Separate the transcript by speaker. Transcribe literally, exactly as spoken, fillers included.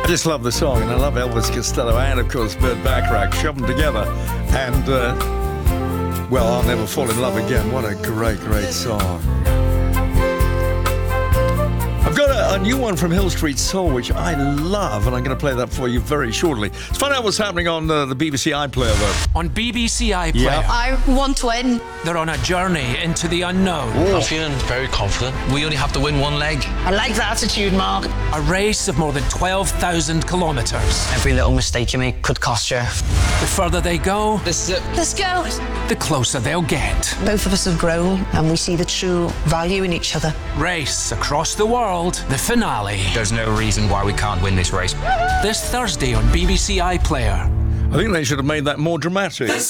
Speaker 1: I just love the song, and I love Elvis Costello and, of course, Burt Bacharach. Shove them together, and, uh, well, I'll Never Fall in Love Again. What a great, great song. I've got a, a new one from Hill Street Soul, which I love, and I'm going to play that for you very shortly. Let's find out what's happening on uh, the B B C iPlayer, though.
Speaker 2: On B B C iPlayer,
Speaker 1: Yeah.
Speaker 3: I want to win.
Speaker 2: they're on a journey into the unknown.
Speaker 4: I'm feeling very confident. We only have to win one leg.
Speaker 3: I like the attitude, Mark.
Speaker 2: A race of more than twelve thousand kilometres.
Speaker 5: Every little mistake you make could cost you.
Speaker 2: The further they go,
Speaker 4: This is it.
Speaker 3: Let's go.
Speaker 2: the closer they'll get.
Speaker 3: Both of us have grown and we see the true value in each other.
Speaker 2: Race across the world, the finale.
Speaker 4: There's no reason why we can't win this race.
Speaker 2: This Thursday on B B C iPlayer.
Speaker 1: I think they should have made that more dramatic.